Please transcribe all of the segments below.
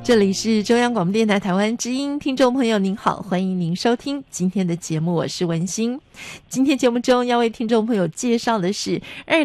这里是中央广播电台台湾之音，听众朋友您好，欢迎您收听今天的节目，我是文心。今天节目中要为听众朋友介绍的是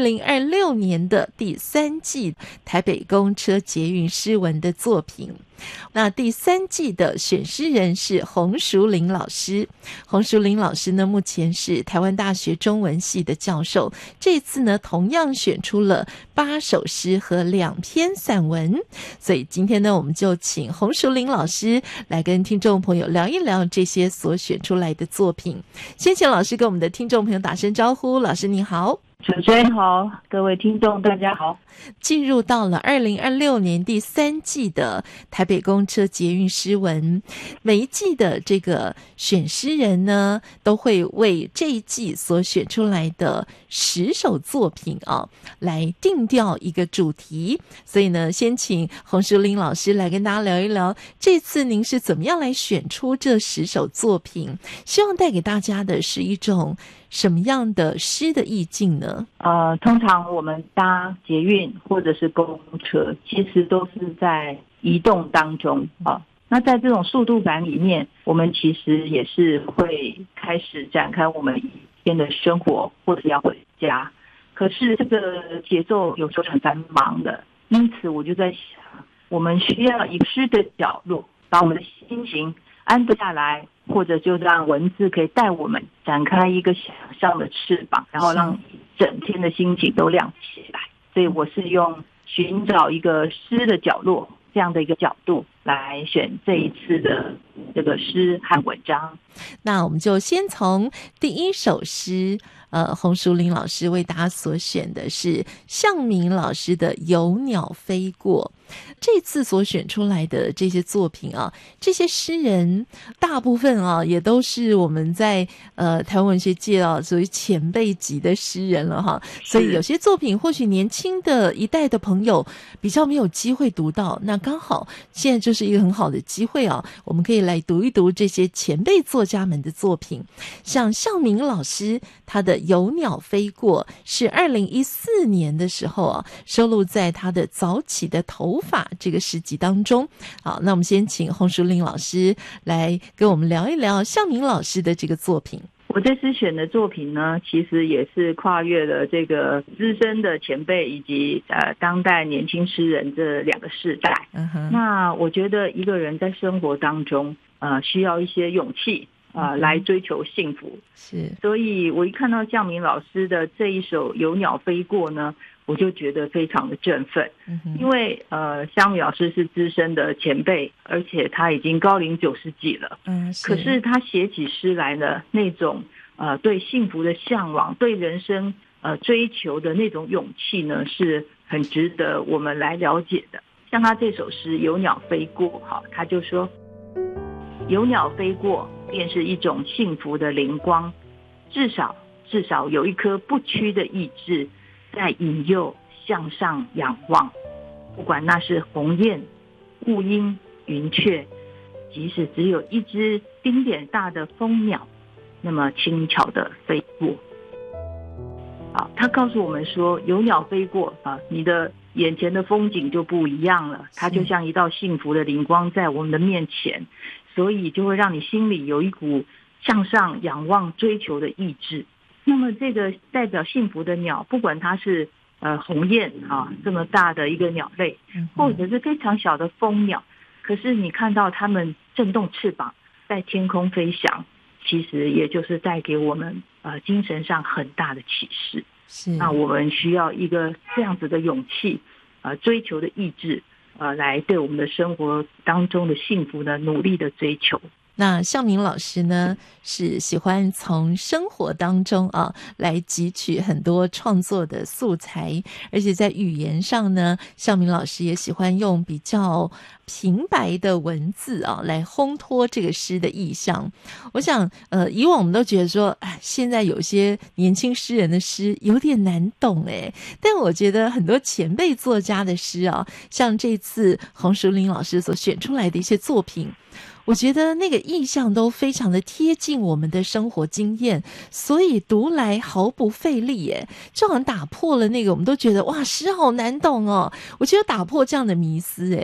2026年的第3季台北公车捷运诗文的作品。那第3季的选诗人是洪淑玲老师。洪淑玲老师呢，目前是台湾大学中文系的教授，这次呢同样选出了8首诗和2篇散文。所以今天呢，我们就请洪淑玲老师来跟听众朋友聊一聊这些所选出来的作品。先请老师跟我们的听众朋友打声招呼。老师你好。 主持人好，各位听众大家好。 进入到了2026年第3季的台北公车捷运诗文，每一季的这个选诗人呢，都会为这一季所选出来的10首作品来定调一个主题。所以呢，先请洪淑玲老师来跟大家聊一聊，这次您是怎么样来选出这10首作品，希望带给大家的是一种什么样的诗的意境呢？ 通常我们搭捷运或者是公车，其实都是在移动当中啊。那在这种速度感里面，我们其实也是会开始展开我们一天的生活，或者要回家。可是这个节奏有时候很繁忙的，因此我就在想，我们需要一个诗的角落，把我们的心情安顿下来，或者就让文字可以带我们展开一个想象的翅膀，然后让整天的心情都亮起来。所以我是用寻找一个诗的角落这样的一个角度来选这一次的这个诗和文章。 那我们就先从第1首诗，洪淑玲老师为大家所选的是向明老师的《有鸟飞过》。这次所选出来的这些作品这些诗人大部分也都是我们在台湾文学界属于前辈级的诗人了哈。所以有些作品或许年轻的一代的朋友比较没有机会读到，那刚好现在就是一个很好的机会我们可以来读一读这些前辈作家们的作品。像向明老师他的《有鸟飞过》是2014年的时候收录在他的早起的头发这个诗集当中。好，那我们先请洪淑玲老师来跟我们聊一聊向明老师的这个作品。 我这次选的作品呢，其实也是跨越了这个资深的前辈以及当代年轻诗人这2个世代。那我觉得一个人在生活当中需要一些勇气来追求幸福。 是， 所以我一看到向明老师的这一首《有鸟飞过》呢，我就觉得非常的振奋。因为向明老师是资深的前辈，而且他已经高龄90几了。可是他写起诗来的那种对幸福的向往，对人生追求的那种勇气呢，是很值得我们来了解的。像他这首诗《有鸟飞过》他就说，有鸟飞过便是一种幸福的灵光，至少有一颗不屈的意志在引诱向上仰望，不管那是鸿雁、雾鹰、云雀，即使只有一只丁点大的蜂鸟，那么轻巧的飞过。他告诉我们说，有鸟飞过你的眼前的风景就不一样了，它就像一道幸福的灵光在我们的面前，所以就会让你心里有一股向上仰望追求的意志。那么这个代表幸福的鸟，不管它是鸿雁这么大的一个鸟类，或者是非常小的蜂鸟，可是你看到它们振动翅膀在天空飞翔，其实也就是带给我们精神上很大的启示。 是， 那我们需要一个这样子的勇气追求的意志来对我们的生活当中的幸福呢努力的追求。 那向明老师呢，是喜欢从生活当中来汲取很多创作的素材，而且在语言上呢，向明老师也喜欢用比较平白的文字来烘托这个诗的意象。我想以往我们都觉得说现在有些年轻诗人的诗有点难懂但我觉得很多前辈作家的诗像这次洪淑玲老师所选出来的一些作品，我觉得那个意象都非常的贴近我们的生活经验，所以读来毫不费力就好像打破了那个我们都觉得哇诗好难懂我觉得打破这样的迷思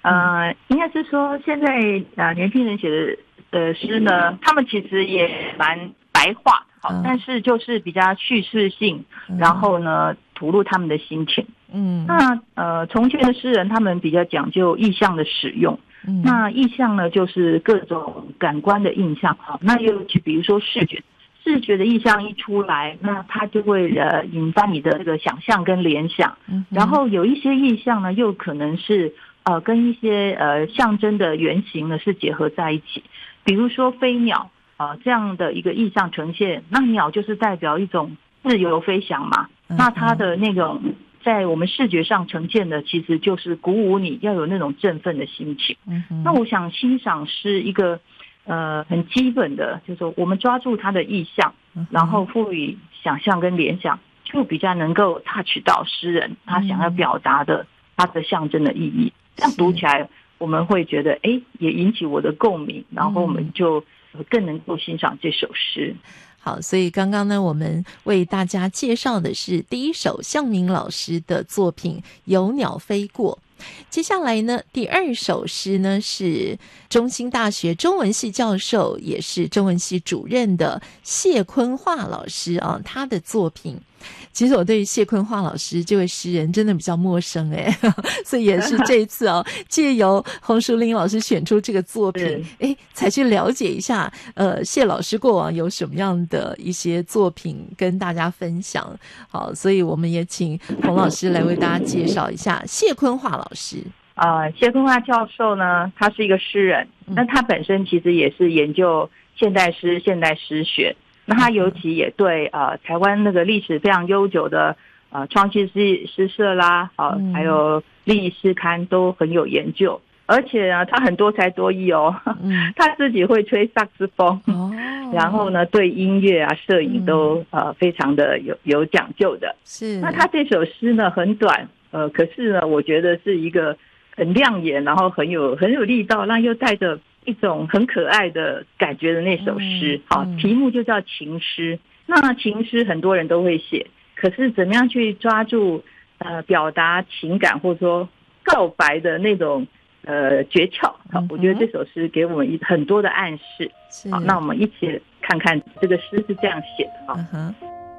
应该是说现在年轻人写的诗呢，他们其实也蛮白话，好，但是就是比较叙事性，然后呢吐露他们的心情。那从前的诗人他们比较讲究意象的使用，那意象呢就是各种感官的印象，好，那又比如说视觉的意象一出来，那它就会引发你的这个想象跟联想，然后有一些意象呢又可能是跟一些象征的原型呢是结合在一起，比如说飞鸟这样的一个意象呈现，那鸟就是代表一种自由飞翔嘛，那它的那种在我们视觉上呈现的其实就是鼓舞你要有那种振奋的心情。那我想欣赏是一个很基本的，就是说我们抓住它的意象，然后赋予想象跟联想，就比较能够 touch 到诗人他想要表达的他的象征的意义。这样读起来我们会觉得也引起我的共鸣，然后我们就更能够欣赏这首诗。 好，所以刚刚呢，我们为大家介绍的是第一首向明老师的作品《有鸟飞过》。接下来呢，第二首诗呢是中兴大学中文系教授，也是中文系主任的谢坤化老师啊，他的作品。其实我对于谢坤化老师这位诗人真的比较陌生所以也是这一次借由洪淑玲老师选出这个作品才去了解一下谢老师过往有什么样的一些作品跟大家分享。好，所以我们也请洪老师来为大家介绍一下谢坤化老师。 谢坤化教授呢，他是一个诗人，那他本身其实也是研究现代诗、现代诗学。那他尤其也对台湾那个历史非常悠久的创新诗社啦，还有立诗刊都很有研究，而且呢他很多才多艺他自己会吹萨克斯风然后呢对音乐摄影都非常的有讲究的。 是。 那他这首诗呢很短，可是呢我觉得是一个很亮眼，然后很有力道，那又带着一种很可爱的感觉的那首诗。好，题目就叫情诗。那情诗很多人都会写，可是怎么样去抓住表达情感或者说告白的那种诀窍？好，我觉得这首诗给我们很多的暗示。好，那我们一起看看这个诗是这样写的。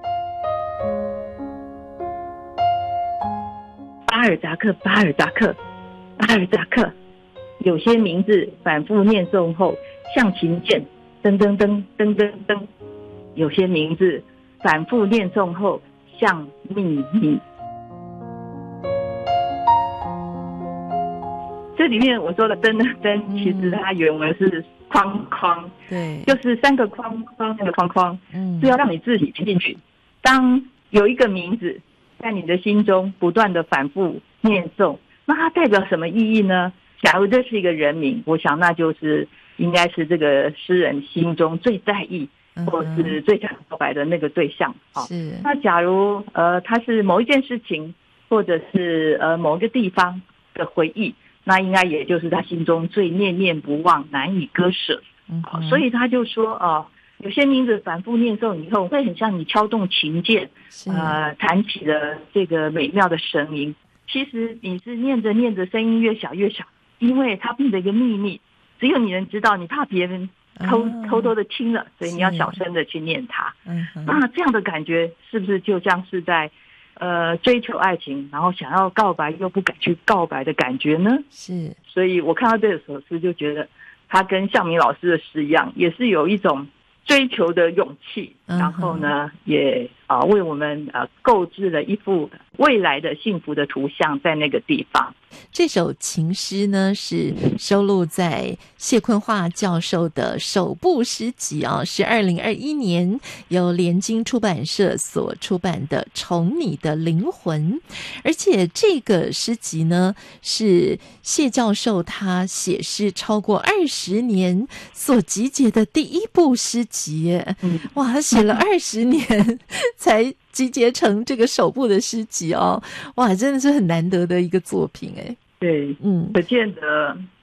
巴尔扎克，巴尔扎克，巴尔扎克。有些名字反复念诵后像琴键，噔噔噔噔噔噔；有些名字反复念诵后像秘密。这里面我说的噔噔噔，其实它原文是框框， 对， 就是3个框框，那个框框是要让你自己听进去。当有一个名字在你的心中不断的反复念诵，那它代表什么意义呢？假如这是一个人名，我想那就是应该是这个诗人心中最在意或是最想告白的那个对象。 是。 那假如他是某一件事情或者是某一个地方的回忆，那应该也就是他心中最念念不忘难以割舍。所以他就说有些名字反复念诵以后会很像你敲动琴键弹起了这个美妙的声音，其实你是念着念着声音越小越小，因为它变成一个秘密，只有你能知道，你怕别人偷偷的听了，所以你要小声的去念它。那这样的感觉是不是就像是在追求爱情，然后想要告白又不敢去告白的感觉呢？是。所以我看到这首诗就觉得它跟向明老师的诗一样，也是有一种追求的勇气，然后呢也为我们购置了一幅未来的幸福的图像在那个地方。 这首情诗呢是收录在谢坤化教授的首部诗集是2021年由联经出版社所出版的《宠你的灵魂》，而且这个诗集呢是谢教授他写诗超过20年所集结的第一部诗集哇，他写了20年才集结成这个首部的诗集哇，真的是很难得的一个作品对，可见得